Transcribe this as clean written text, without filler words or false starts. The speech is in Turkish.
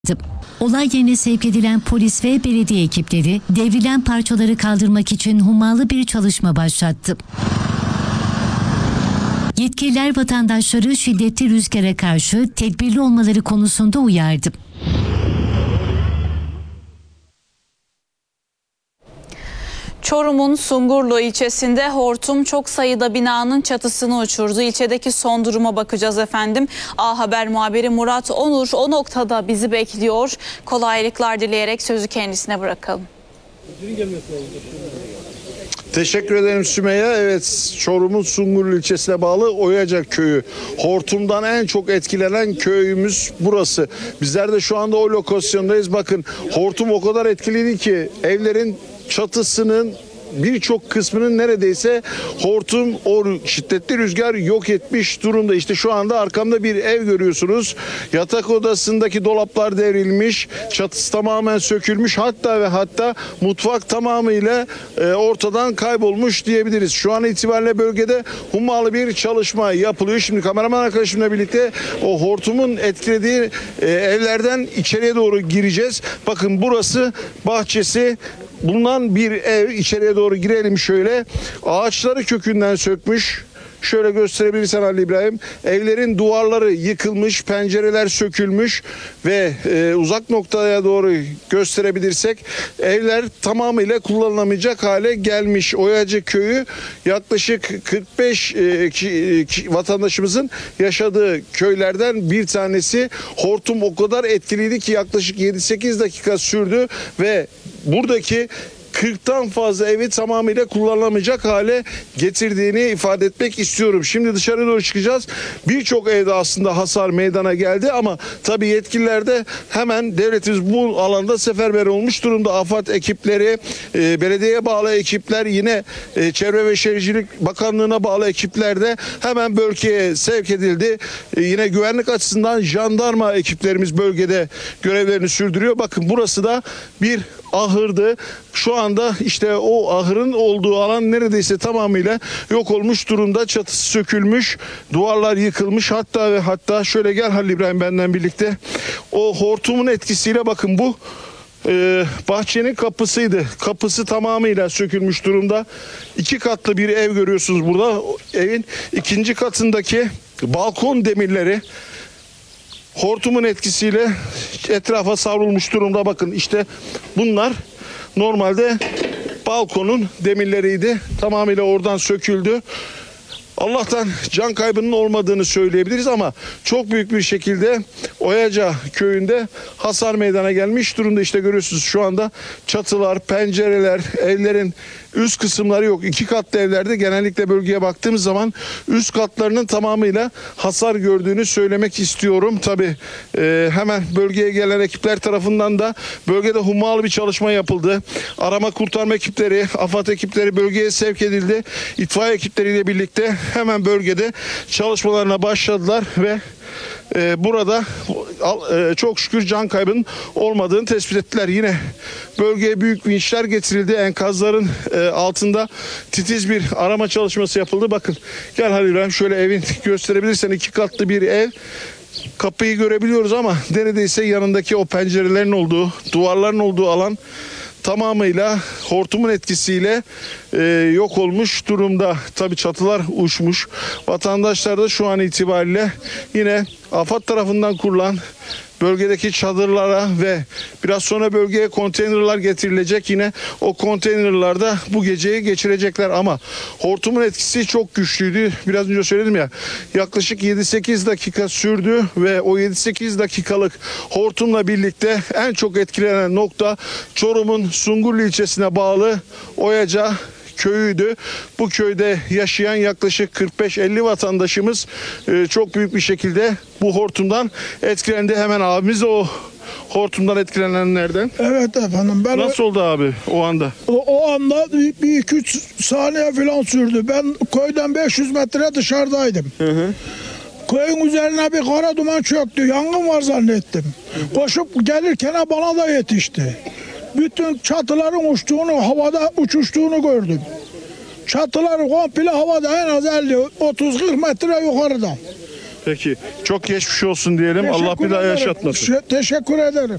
Olay yerine sevk edilen polis ve belediye ekipleri devrilen parçaları kaldırmak için hummalı bir çalışma başlattı. Yetkililer vatandaşları şiddetli rüzgara karşı tedbirli olmaları konusunda uyardı. Çorum'un Sungurlu ilçesinde hortum çok sayıda binanın çatısını uçurdu. İlçedeki son duruma bakacağız efendim. A Haber muhabiri Murat Onur o noktada bizi bekliyor. Kolaylıklar dileyerek sözü kendisine bırakalım. Teşekkür ederim Sümeyye. Evet, Çorum'un Sungurlu ilçesine bağlı Oyaca köyü. Hortumdan en çok etkilenen köyümüz burası. Bizler de şu anda o lokasyondayız. Bakın, hortum o kadar etkiliydi ki evlerin çatısının birçok kısmının neredeyse hortum o şiddetli rüzgar yok etmiş durumda. İşte şu anda arkamda bir ev görüyorsunuz. Yatak odasındaki dolaplar devrilmiş, çatısı tamamen sökülmüş, hatta ve hatta mutfak tamamıyla ortadan kaybolmuş diyebiliriz. Şu an itibariyle bölgede hummalı bir çalışma yapılıyor. Şimdi kameraman arkadaşımla birlikte o hortumun etkilediği evlerden içeriye doğru gireceğiz. Bakın, burası bahçesi bulunan bir ev. İçeriye doğru girelim şöyle. Ağaçları kökünden sökmüş. Şöyle gösterebilirsen Ali İbrahim. Evlerin duvarları yıkılmış, pencereler sökülmüş ve uzak noktaya doğru gösterebilirsek evler tamamıyla kullanılamayacak hale gelmiş. Oyacı köyü yaklaşık 45 vatandaşımızın yaşadığı köylerden bir tanesi. Hortum o kadar etkiliydi ki yaklaşık 7-8 dakika sürdü ve buradaki 40'tan fazla evi tamamıyla kullanılamayacak hale getirdiğini ifade etmek istiyorum. Şimdi dışarı doğru çıkacağız. Birçok evde aslında hasar meydana geldi ama tabii yetkililer de hemen, devletimiz bu alanda seferber olmuş durumda. AFAD ekipleri, belediyeye bağlı ekipler, yine Çevre ve Şehircilik Bakanlığı'na bağlı ekipler de hemen bölgeye sevk edildi. Yine güvenlik açısından jandarma ekiplerimiz bölgede görevlerini sürdürüyor. Bakın, burası da bir ahırdı. Şu anda işte o ahırın olduğu alan neredeyse tamamıyla yok olmuş durumda. Çatısı sökülmüş, duvarlar yıkılmış. Hatta ve hatta şöyle gel Halil İbrahim benimle birlikte. O hortumun etkisiyle bakın, bu bahçenin kapısıydı. Kapısı tamamıyla sökülmüş durumda. 2 katlı bir ev görüyorsunuz burada. Evin 2. katındaki balkon demirleri hortumun etkisiyle etrafa savrulmuş durumda. Bakın, işte bunlar normalde balkonun demirleriydi. Tamamıyla oradan söküldü. Allah'tan can kaybının olmadığını söyleyebiliriz ama çok büyük bir şekilde Oyaca köyünde hasar meydana gelmiş durumda. İşte görüyorsunuz şu anda çatılar, pencereler, evlerin üst kısımları yok. 2 katlı evlerde genellikle bölgeye baktığımız zaman üst katlarının tamamıyla hasar gördüğünü söylemek istiyorum. Tabii hemen bölgeye gelen ekipler tarafından da bölgede hummalı bir çalışma yapıldı. Arama kurtarma ekipleri, AFAD ekipleri bölgeye sevk edildi. İtfaiye ekipleriyle birlikte hemen bölgede çalışmalarına başladılar ve burada çok şükür can kaybının olmadığını tespit ettiler. Yine bölgeye büyük vinçler getirildi. Enkazların altında titiz bir arama çalışması yapıldı. Bakın, gel Halil İbrahim, şöyle evin gösterebilirsen, 2 katlı bir ev. Kapıyı görebiliyoruz ama neredeyse yanındaki o pencerelerin olduğu, duvarların olduğu alan tamamıyla hortumun etkisiyle yok olmuş durumda. Tabii çatılar uçmuş. Vatandaşlar da şu an itibariyle yine AFAD tarafından kurulan bölgedeki çadırlara ve biraz sonra bölgeye konteynerler getirilecek. Yine o konteynerlarda bu geceyi geçirecekler ama hortumun etkisi çok güçlüydü. Biraz önce söyledim ya, yaklaşık 7-8 dakika sürdü ve o 7-8 dakikalık hortumla birlikte en çok etkilenen nokta Çorum'un Sungurlu ilçesine bağlı Oyaca köyüydü. Bu köyde yaşayan yaklaşık 45-50 vatandaşımız çok büyük bir şekilde bu hortumdan etkilendi. Hemen abimiz o hortumdan etkilenenlerden. Evet efendim. Nasıl oldu abi o anda? O anda bir 2-3 saniye falan sürdü. Ben köyden 500 metre dışarıdaydım. Köyün üzerine bir kara duman çöktü. Yangın var zannettim. Koşup gelirken bana da yetişti. Bütün çatıların uçtuğunu, havada uçuştuğunu gördüm. Çatılar komple havada, en az 50-30-40 metre yukarıda. Peki çok geçmiş olsun diyelim. Allah bir daha Teşekkür ederim. yaşatmasın. Teşekkür ederim.